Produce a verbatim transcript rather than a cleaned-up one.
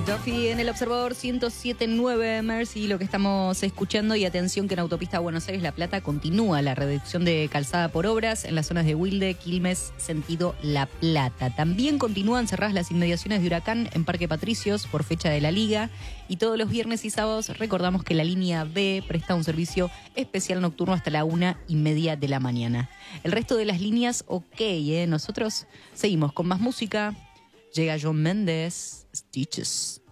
Duffy en el Observador ciento siete punto nueve Mercy, lo que estamos escuchando. Y atención que en Autopista Buenos Aires-La Plata continúa la reducción de calzada por obras en las zonas de Wilde, Quilmes, sentido La Plata. También continúan cerradas las inmediaciones de Huracán en Parque Patricios por fecha de la Liga. Y todos los viernes y sábados recordamos que la línea B presta un servicio especial nocturno hasta la una y media de la mañana. El resto de las líneas, ok, ¿eh? Nosotros seguimos con más música. Llega John Méndez, Stitches.